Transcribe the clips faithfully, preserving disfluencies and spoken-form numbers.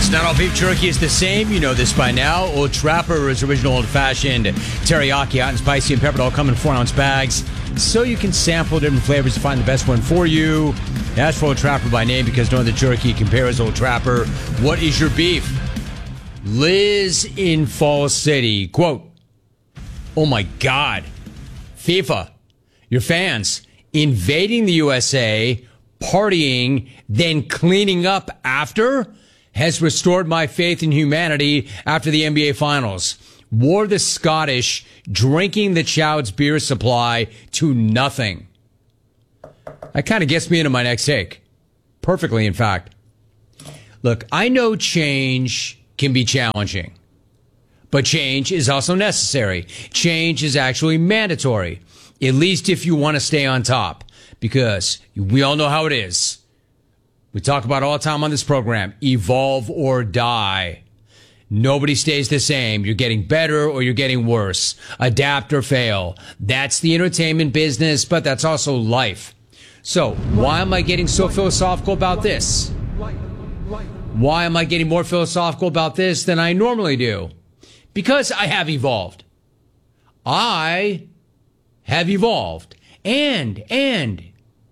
Listen, not all beef jerky is the same. You know this by now. Old Trapper is original old-fashioned teriyaki, hot and spicy, and peppered, all come in four-ounce bags, so you can sample different flavors to find the best one for you. Ask for Old Trapper by name because no other jerky compares Old Trapper. What is your beef? Liz in Falls City. Quote, oh my God. FIFA, your fans, invading the U S A, partying, then cleaning up after has restored my faith in humanity after the N B A Finals. Wore the Scottish drinking the Chowd's beer supply to nothing. That kind of gets me into my next take. Perfectly, in fact. Look, I know change can be challenging, but change is also necessary. Change is actually mandatory, at least if you want to stay on top, because we all know how it is. We talk about all the time on this program, evolve or die. Nobody stays the same. You're getting better or you're getting worse. Adapt or fail. That's the entertainment business, but that's also life. So why am I getting so philosophical about this? Why am I getting more philosophical about this than I normally do? Because I have evolved. I have evolved. And, and,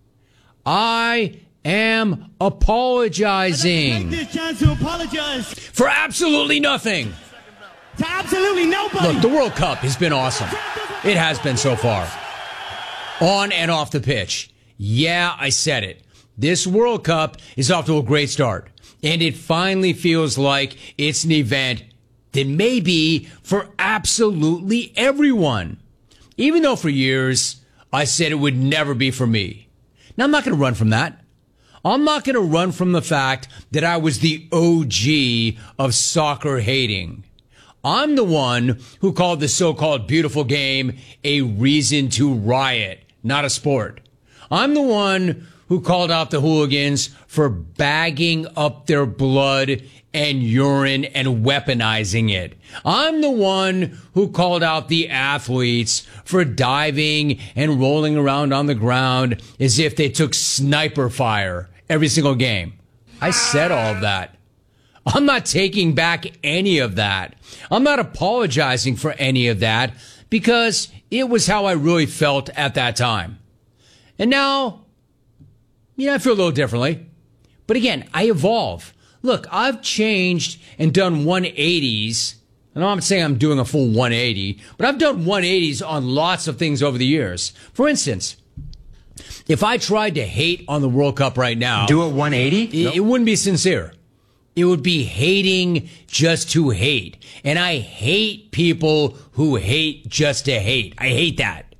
I am apologizing. Take this chance to apologize for absolutely nothing. To absolutely nobody. Look, the World Cup has been awesome. It has been so far. On and off the pitch. Yeah, I said it. This World Cup is off to a great start. And it finally feels like it's an event that may be for absolutely everyone. Even though for years I said it would never be for me. Now, I'm not going to run from that. I'm not going to run from the fact that I was the O G of soccer hating. I'm the one who called the so-called beautiful game a reason to riot, not a sport. I'm the one who called out the hooligans for bagging up their blood and urine and weaponizing it. I'm the one who called out the athletes for diving and rolling around on the ground as if they took sniper fire every single game. I said all of that. I'm not taking back any of that. I'm not apologizing for any of that because it was how I really felt at that time. And now, yeah, I feel a little differently. But again, I evolve. Look, I've changed and done one eighties. And I'm not saying I'm doing a full one eighty, but I've done one eighties on lots of things over the years. For instance, if I tried to hate on the World Cup right now, do a one eighty? It, nope. it wouldn't be sincere. It would be hating just to hate. And I hate people who hate just to hate. I hate that.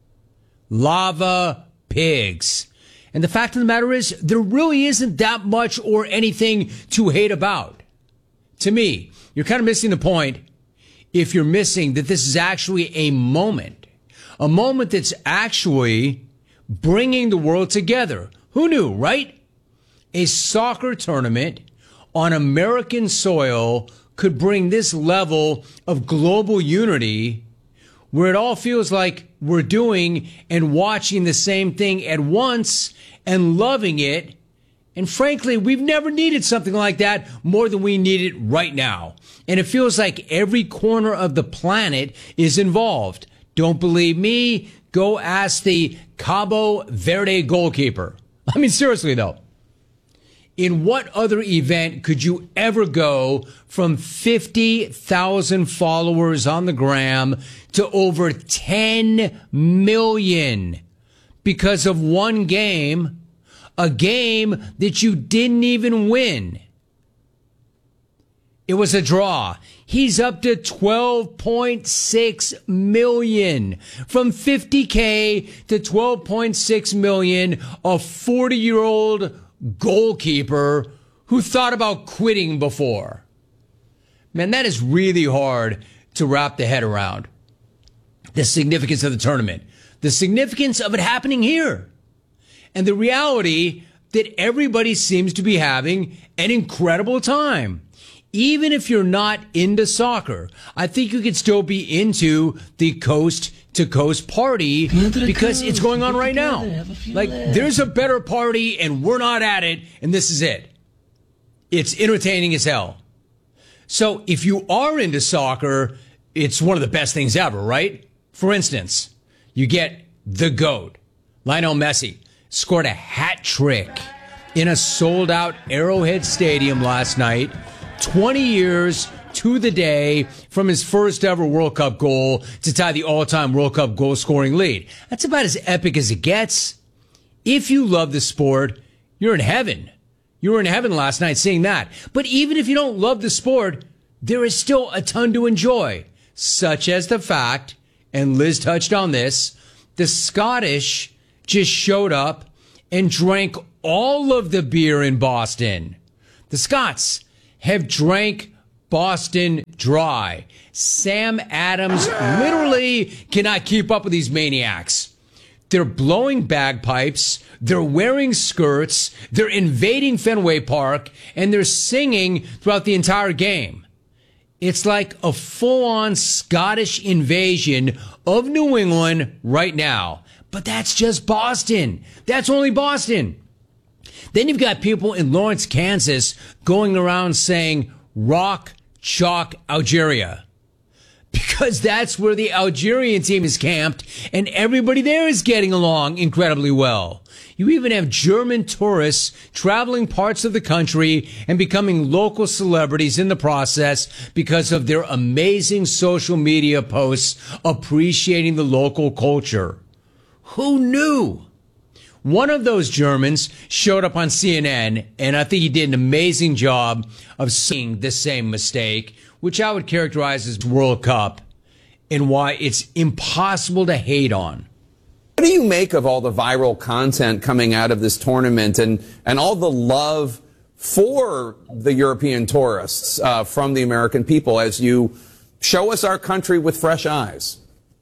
Lava pigs. And the fact of the matter is, there really isn't that much or anything to hate about. To me, you're kind of missing the point if you're missing that this is actually a moment. A moment that's actually bringing the world together. Who knew, right? A soccer tournament on American soil could bring this level of global unity where it all feels like we're doing and watching the same thing at once and loving it. And frankly, we've never needed something like that more than we need it right now. And it feels like every corner of the planet is involved. Don't believe me? Go ask the Cabo Verde goalkeeper. I mean, seriously, though. In what other event could you ever go from fifty thousand followers on the gram to over ten million because of one game, a game that you didn't even win? It was a draw. He's up to twelve point six million. From fifty K to twelve point six million, a forty-year-old goalkeeper who thought about quitting before. Man, that is really hard to wrap the head around. The significance of the tournament, the significance of it happening here, and the reality that everybody seems to be having an incredible time. Even if you're not into soccer, I think you could still be into the coast to coast party because it's going on right now. Like, there's a better party and we're not at it, and this is it. It's entertaining as hell. So if you are into soccer, it's one of the best things ever, right? For instance, you get the GOAT, Lionel Messi, scored a hat trick in a sold-out Arrowhead Stadium last night, twenty years to the day from his first ever World Cup goal to tie the all-time World Cup goal-scoring lead. That's about as epic as it gets. If you love the sport, you're in heaven. You were in heaven last night seeing that. But even if you don't love the sport, there is still a ton to enjoy, such as the fact, and Liz touched on this, the Scottish just showed up and drank all of the beer in Boston. The Scots have drank Boston dry. Sam Adams literally cannot keep up with these maniacs. They're blowing bagpipes, they're wearing skirts, they're invading Fenway Park, and they're singing throughout the entire game. It's like a full-on Scottish invasion of New England right now. But that's just Boston. That's only Boston. Then you've got people in Lawrence, Kansas going around saying, rock, chalk, Algeria. Because that's where the Algerian team is camped, and everybody there is getting along incredibly well. You even have German tourists traveling parts of the country and becoming local celebrities in the process because of their amazing social media posts appreciating the local culture. Who knew? One of those Germans showed up on C N N, and I think he did an amazing job of seeing the same mistake, which I would characterize as World Cup, and why it's impossible to hate on. What do you make of all the viral content coming out of this tournament and, and all the love for the European tourists uh, from the American people as you show us our country with fresh eyes?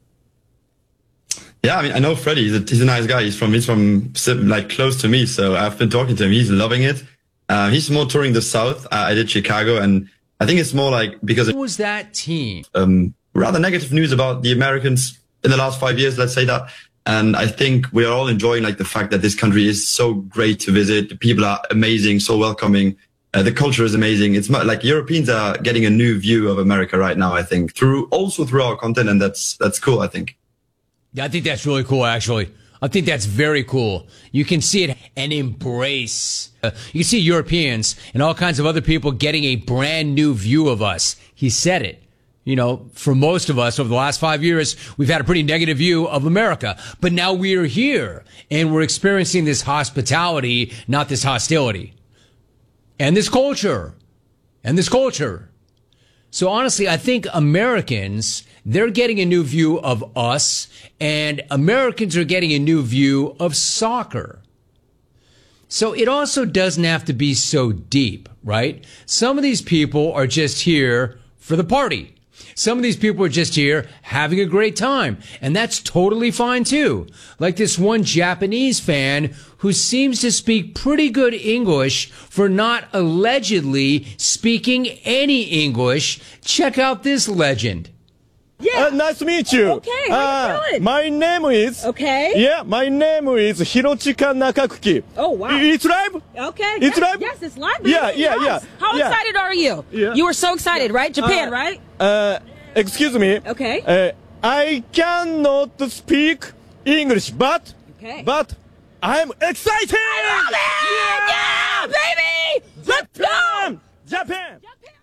Yeah, I mean, I know Freddie. He's a, he's a nice guy. He's from he's from like close to me, so I've been talking to him. He's loving it. Uh, he's more touring the South. Uh, I did Chicago, and I think it's more like because Who was that team? Um, rather negative news about the Americans in the last five years. Let's say that. And I think we are all enjoying like the fact that this country is so great to visit. The people are amazing, so welcoming. Uh, the culture is amazing. It's like Europeans are getting a new view of America right now, I think, through also through our content. And that's, that's cool, I think. Yeah, I think that's really cool, actually. I think that's very cool. You can see it and embrace. Uh, you can see Europeans and all kinds of other people getting a brand new view of us. He said it. You know, for most of us over the last five years, we've had a pretty negative view of America. But now we are here and we're experiencing this hospitality, not this hostility. And this culture. And this culture. So honestly, I think Americans, they're getting a new view of us, and Americans are getting a new view of soccer. So it also doesn't have to be so deep, right? Some of these people are just here for the party. Some of these people are just here having a great time, and that's totally fine too. Like this one Japanese fan who seems to speak pretty good English for not allegedly speaking any English. Check out this legend. Yeah. Uh, nice to meet you. Okay, how uh, you doing? My name is. Okay. Yeah, my name is Hirochika Nakakuki. Oh, wow. It's live? Okay. It's yes, live? Yes, it's live. Baby. Yeah, yeah, Yes. yeah. How yeah. excited are you? Yeah. You were so excited, right? Japan, Uh, right? Uh, excuse me. Okay. Uh, I cannot speak English, but. Okay. But I'm excited. I love it! Yeah, baby! Let's go! Japan! Japan!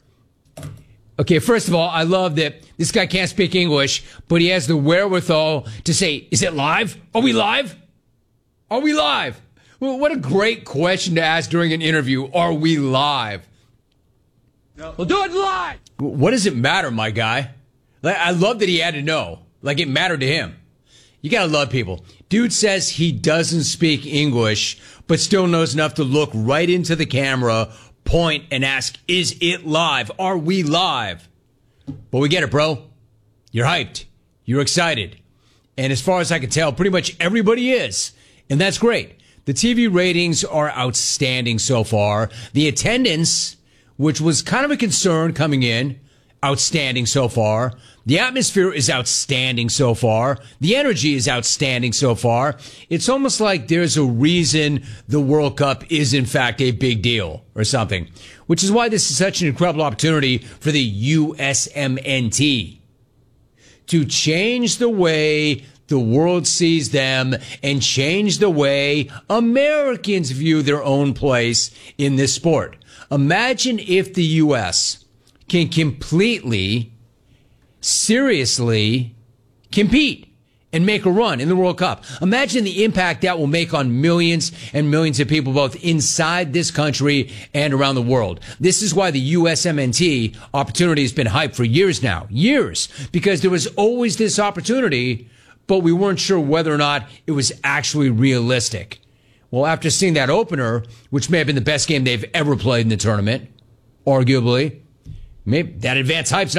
Okay, first of all, I love that this guy can't speak English, but he has the wherewithal to say, is it live? Are we live? Are we live? Well, what a great question to ask during an interview. Are we live? No. We'll do it live. What does it matter, my guy? Like, I love that he had to know. Like, it mattered to him. You gotta love people. Dude says he doesn't speak English, but still knows enough to look right into the camera, point, and ask, is it live? Are we live? But we get it, bro. You're hyped. You're excited. And as far as I can tell, pretty much everybody is. And that's great. The T V ratings are outstanding so far. The attendance, which was kind of a concern coming in, outstanding so far. The atmosphere is outstanding so far. The energy is outstanding so far. It's almost like there's a reason the World Cup is, in fact, a big deal or something, which is why this is such an incredible opportunity for the U S M N T to change the way the world sees them and change the way Americans view their own place in this sport. Imagine if the U S can completely, seriously compete and make a run in the World Cup. Imagine the impact that will make on millions and millions of people, both inside this country and around the world. This is why the U S M N T opportunity has been hyped for years now. Years. Because there was always this opportunity, but we weren't sure whether or not it was actually realistic. Well, after seeing that opener, which may have been the best game they've ever played in the tournament, arguably, maybe that advanced hype's not